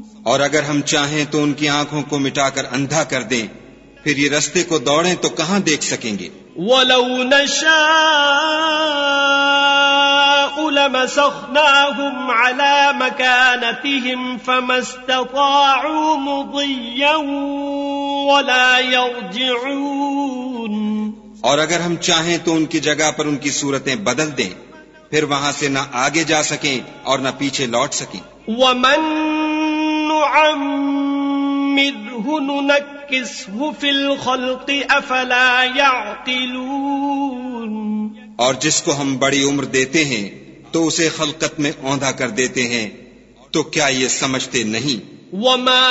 और अगर हम चाहें तो उनकी आंखों को मिटाकर अंधा कर दें, फिर ये रास्ते को दौड़ें तो कहां देख सकेंगे। वलौ नशाअ लमसखनाहुम अला मकानतिहिम फमस्तताअू मुदिय्यन वला यरजिऊन। और अगर हम चाहें तो उनकी जगह पर उनकी सूरतें बदल दें, फिर वहां से न आगे जा सकें और न पीछे लौट सकें। वमन नुअम्मिरहु नुनक्किसहु फिल खल्क़ि अफला यअक़िलून। और जिसको हम बड़ी उम्र देते हैं तो उसे खल्कत में औंधा कर देते हैं, तो क्या ये समझते नहीं। वमा